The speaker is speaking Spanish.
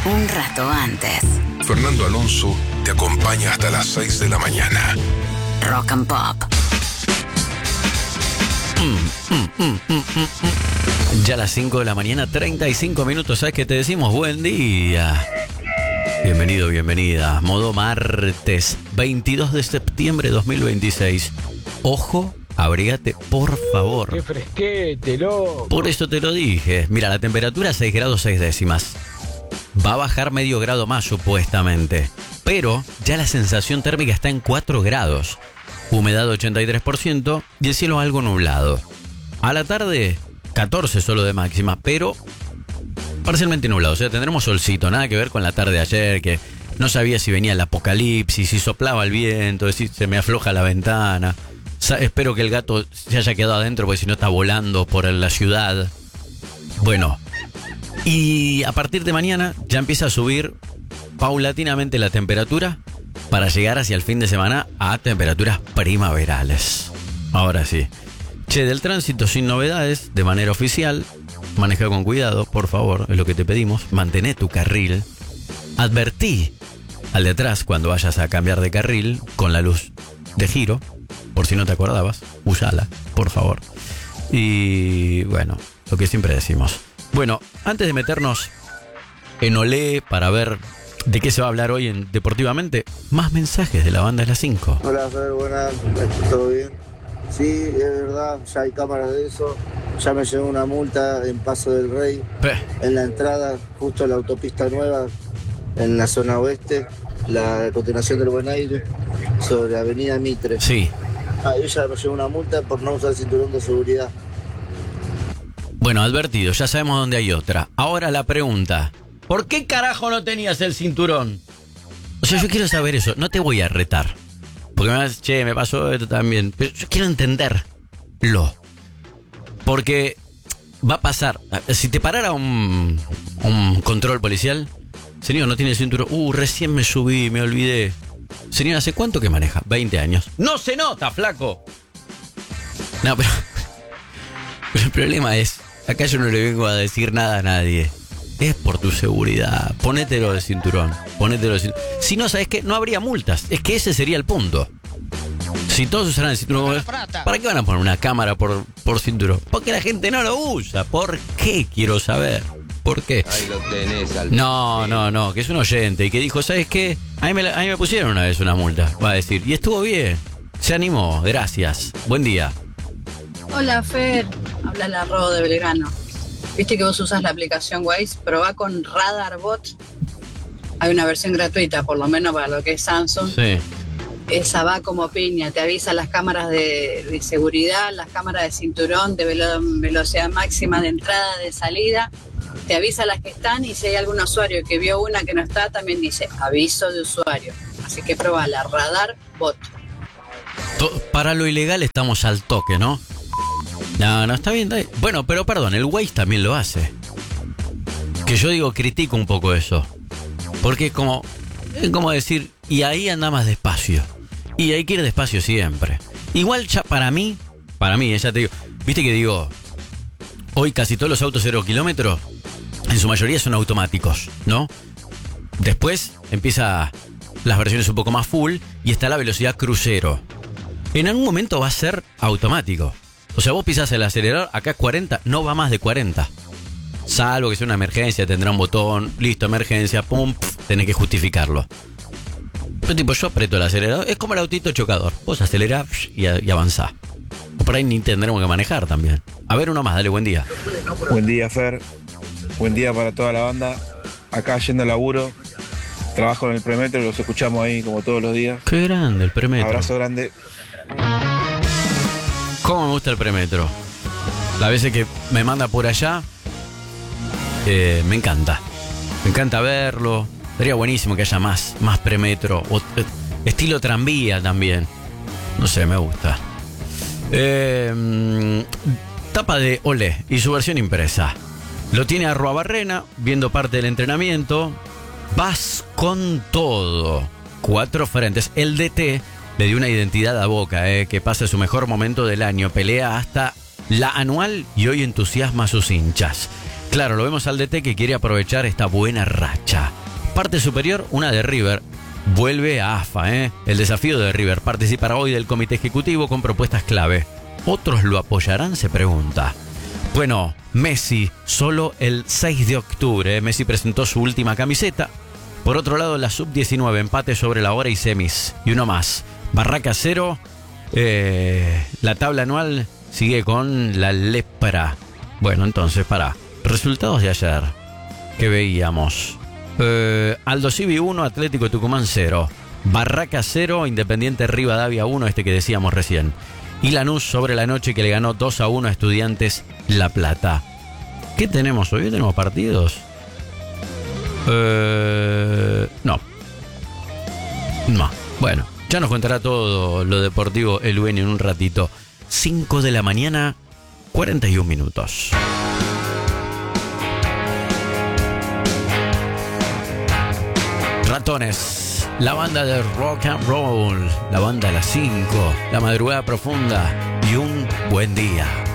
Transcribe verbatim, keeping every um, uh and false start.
un rato antes. Fernando Alonso te acompaña hasta las seis de la mañana. Rock and Pop. Mm, mm, mm, mm, mm. Ya a las cinco de la mañana, treinta y cinco minutos. ¿Sabes qué te decimos? Buen día. Bienvenido, bienvenida. Modo martes, veintidós de septiembre de dos mil veintiséis. Ojo, abrígate, por favor. ¡Qué fresquete, loco! Por eso te lo dije. Mira, la temperatura seis grados seis décimas. Va a bajar medio grado más, supuestamente. Pero ya la sensación térmica está en cuatro grados. Humedad ochenta y tres por ciento y el cielo algo nublado. A la tarde, catorce solo de máxima, pero parcialmente nublado. O sea, tendremos solcito, nada que ver con la tarde de ayer, que no sabía si venía el apocalipsis, si soplaba el viento, si se me afloja la ventana. Sa- espero que el gato se haya quedado adentro, porque si no está volando por la ciudad. Bueno, y a partir de mañana ya empieza a subir paulatinamente la temperatura para llegar hacia el fin de semana a temperaturas primaverales. Ahora sí. Che, del tránsito sin novedades, de manera oficial. Maneja con cuidado, por favor, es lo que te pedimos. Mantén tu carril. Advertí al de atrás cuando vayas a cambiar de carril con la luz de giro. Por si no te acordabas, usala, por favor. Y bueno, lo que siempre decimos. Bueno, antes de meternos en Olé para ver de qué se va a hablar hoy en Deportivamente, más mensajes de la banda de las cinco. Hola, Fer, buenas, ¿todo bien? Sí, es verdad, ya hay cámaras de eso. Ya me llegó una multa en Paso del Rey, Pe. en la entrada, justo a la autopista nueva, en la zona oeste, la continuación del Buen Aire, sobre Avenida Mitre. Sí. Ahí ya me llegó una multa por no usar el cinturón de seguridad. Bueno, advertido, ya sabemos dónde hay otra. Ahora la pregunta, ¿por qué carajo no tenías el cinturón? O sea, yo quiero saber eso, no te voy a retar. Porque me vas, che, me pasó esto también. Pero yo quiero entenderlo. Porque va a pasar, si te parara un, un control policial, señor, no tiene el cinturón. Uh, recién me subí, me olvidé. Señor, ¿hace cuánto que maneja? veinte años. ¡No se nota, flaco! No, pero, pero el problema es, acá yo no le vengo a decir nada a nadie. Es por tu seguridad. Ponételo de cinturón. Ponételo de cinturón. Si no, ¿sabes qué? No habría multas. Es que ese sería el punto. Si todos usaran el cinturón, ¿para qué van a poner una cámara por, por cinturón? Porque la gente no lo usa. ¿Por qué? Quiero saber. ¿Por qué? Ahí lo tenés al... No, no, no. Que es un oyente y que dijo, ¿sabes qué? A mí me, a mí me pusieron una vez una multa. Va a decir. Y estuvo bien. Se animó. Gracias. Buen día. Hola, Fer. Habla la Ro de Belgrano. Viste que vos usas la aplicación Waze, probá con RadarBot. Hay una versión gratuita, por lo menos para lo que es Samsung. Sí. Esa va como piña, te avisa las cámaras de, de seguridad, las cámaras de cinturón, de velo- velocidad máxima de entrada, de salida. Te avisa las que están y si hay algún usuario que vio una que no está, también dice aviso de usuario. Así que probá la RadarBot. To- Para lo ilegal estamos al toque, ¿no? No, no, está bien, está bien. Bueno, pero perdón, el Waze también lo hace. Que yo digo, critico un poco eso. Porque es como, es como decir, y ahí anda más despacio. Y hay que ir despacio siempre. Igual ya para mí, para mí, ya te digo, viste que digo, hoy casi todos los autos cero kilómetros, en su mayoría son automáticos, ¿no? Después empieza las versiones un poco más full y está la velocidad crucero. En algún momento va a ser automático. O sea, vos pisás el acelerador, acá es cuarenta, no va más de cuarenta. Salvo que sea una emergencia, tendrá un botón, listo, emergencia, pum, pf, tenés que justificarlo. Pero tipo, yo aprieto el acelerador, es como el autito chocador. Vos acelerás y, y avanzás. O por ahí ni tendremos que manejar también. A ver, uno más, dale, buen día. Buen día, Fer. Buen día para toda la banda. Acá yendo al laburo. Trabajo en el Premetro, los escuchamos ahí como todos los días. Qué grande el Premetro. Abrazo grande. ¿Cómo me gusta el Premetro? Las veces que me manda por allá, eh, me encanta. Me encanta verlo. Sería buenísimo que haya más, más Premetro. O, eh, estilo tranvía también. No sé, me gusta. Eh, tapa de Olé y su versión impresa. Lo tiene Arroa Barrena, viendo parte del entrenamiento. Vas con todo. Cuatro frentes. El D T le dio una identidad a Boca, eh, que pasa su mejor momento del año. Pelea hasta la anual y hoy entusiasma a sus hinchas. Claro, lo vemos al D T que quiere aprovechar esta buena racha. Parte superior, una de River. Vuelve a A F A, ¿eh? El desafío de River participará hoy del comité ejecutivo con propuestas clave. ¿Otros lo apoyarán? Se pregunta. Bueno, Messi, solo el seis de octubre. Messi presentó su última camiseta. Por otro lado, la sub diecinueve, empate sobre la hora y semis. Y uno más. Barraca cero. Eh, la tabla anual sigue con la lepra. Bueno, entonces, pará. Resultados de ayer que veíamos. Eh, Aldo Civi uno, Atlético Tucumán cero. Barraca cero, Independiente Rivadavia uno, este que decíamos recién. Y Lanús sobre la noche que le ganó dos a uno a Estudiantes La Plata. ¿Qué tenemos hoy? ¿Tenemos partidos? Eh, no. No. Bueno, ya nos contará todo lo deportivo el Dueño en un ratito. cinco de la mañana, cuarenta y un minutos. Ratones, la banda de rock and roll, la banda de las cinco, la madrugada profunda y un buen día.